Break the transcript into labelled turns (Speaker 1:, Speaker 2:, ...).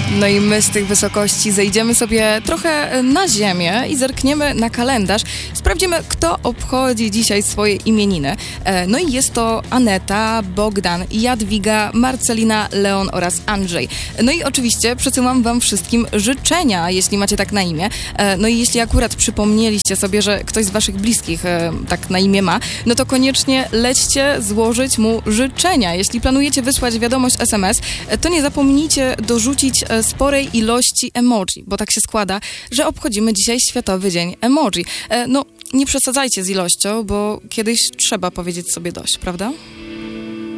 Speaker 1: No i my z tych wysokości zejdziemy sobie trochę na ziemię i zerkniemy na kalendarz. Sprawdzimy, kto obchodzi dzisiaj swoje imieniny. No i jest to Aneta, Bogdan, Jadwiga, Marcelina, Leon oraz Andrzej. No i oczywiście przesyłam wam wszystkim życzenia, jeśli macie tak na imię. No i jeśli akurat przypomnieliście sobie, że ktoś z waszych bliskich tak na imię ma, no to koniecznie lećcie złożyć mu życzenia. Jeśli planujecie wysłać wiadomość SMS, to nie zapomnijcie dorzucić sporej ilości emoji, bo tak się składa, że obchodzimy dzisiaj Światowy Dzień Emoji. No, nie przesadzajcie z ilością, bo kiedyś trzeba powiedzieć sobie dość, prawda?